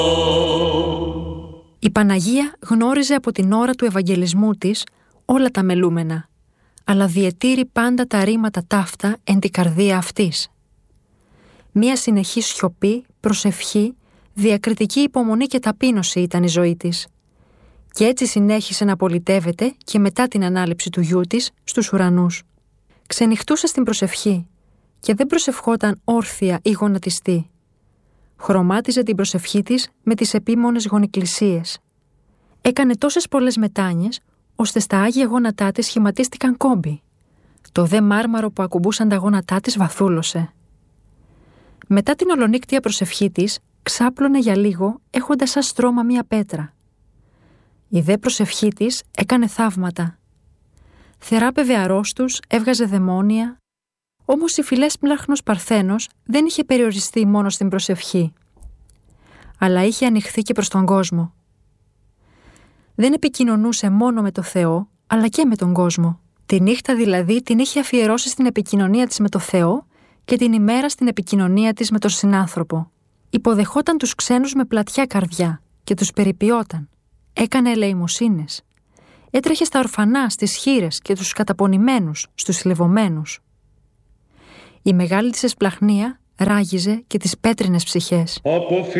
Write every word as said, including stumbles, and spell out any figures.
Η Παναγία γνώριζε από την ώρα του Ευαγγελισμού της όλα τα μελούμενα, αλλά διετήρη πάντα τα ρήματα ταύτα εν την καρδία αυτής. Μία συνεχή σιωπή, προσευχή, διακριτική υπομονή και ταπείνωση ήταν η ζωή της. Και έτσι συνέχισε να πολιτεύεται και μετά την ανάληψη του γιού της στους ουρανούς. Ξενυχτούσε στην προσευχή και δεν προσευχόταν όρθια ή γονατιστή. Χρωμάτιζε την προσευχή της με τις επίμονες γονικλησίες. Έκανε τόσες πολλές μετάνοιες, ώστε στα άγια γόνατά της σχηματίστηκαν κόμποι. Το δε μάρμαρο που ακουμπούσαν τα γόνατά της βαθούλωσε. Μετά την ολονύκτια προσευχή της, ξάπλωνε για λίγο, έχοντας σαν στρώμα μία πέτρα. Η δε προσευχή της έκανε θαύματα. Θεράπευε αρρώστους, έβγαζε δαιμόνια. Όμως η φιλέσπλαχνος Παρθένος δεν είχε περιοριστεί μόνο στην προσευχή, αλλά είχε ανοιχθεί και προς τον κόσμο. Δεν επικοινωνούσε μόνο με το Θεό, αλλά και με τον κόσμο. Τη νύχτα δηλαδή την είχε αφιερώσει στην επικοινωνία της με το Θεό και την ημέρα στην επικοινωνία της με τον συνάνθρωπο. Υποδεχόταν τους ξένους με πλατιά καρδιά και τους περιποιόταν. Έκανε ελεημοσύνες. Έτρεχε στα ορφανά, στις χήρες και τους καταπονημένους, στους συλλευωμένους. Η μεγάλη της εσπλαχνία ράγιζε και τις πέτρινες ψυχές.